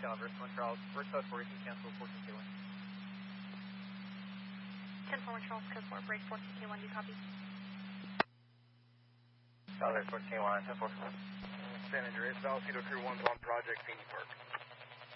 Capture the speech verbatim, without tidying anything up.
Tower, Verse one Charles, Verse code four, you can cancel fourteen K one. ten four one Charles, code four, break fourteen K one, do you copy? Solid fourteen one, ten four. San Andreas, Vallecito Crew one's on Project Phoenix Park.